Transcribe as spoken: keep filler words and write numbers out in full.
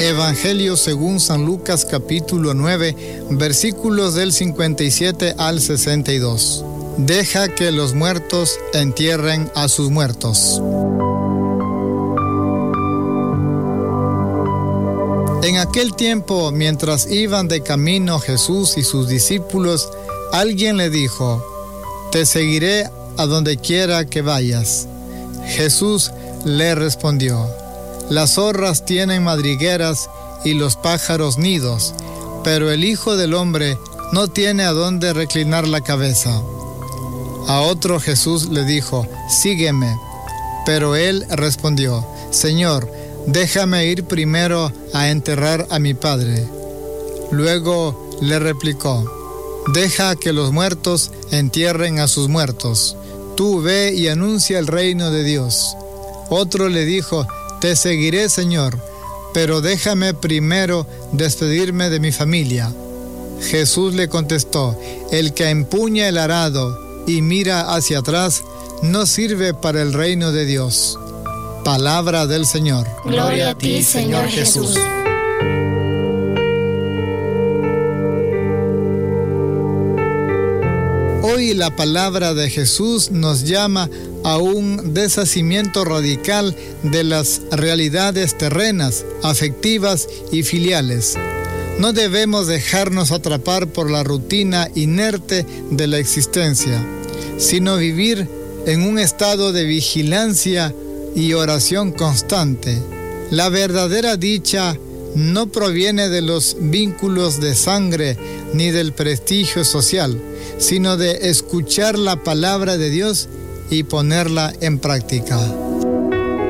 Evangelio según San Lucas capítulo nueve, versículos del cincuenta y siete al sesenta y dos. Deja que los muertos entierren a sus muertos. En aquel tiempo, mientras iban de camino Jesús y sus discípulos, alguien le dijo: «Te seguiré a donde quiera que vayas». Jesús le respondió: «Las zorras tienen madrigueras y los pájaros nidos, pero el Hijo del Hombre no tiene a dónde reclinar la cabeza». A otro Jesús le dijo: «Sígueme». Pero él respondió: «Señor, déjame ir primero a enterrar a mi padre». Luego le replicó: «Deja que los muertos entierren a sus muertos. Tú ve y anuncia el reino de Dios». Otro le dijo: «Te seguiré, Señor, pero déjame primero despedirme de mi familia». Jesús le contestó: «El que empuña el arado y mira hacia atrás no sirve para el reino de Dios». Palabra del Señor. Gloria a ti, Señor Jesús. Hoy la palabra de Jesús nos llama a un deshacimiento radical de las realidades terrenas, afectivas y filiales. No debemos dejarnos atrapar por la rutina inerte de la existencia, sino vivir en un estado de vigilancia y oración constante. La verdadera dicha no proviene de los vínculos de sangre ni del prestigio social, sino de escuchar la palabra de Dios y ponerla en práctica.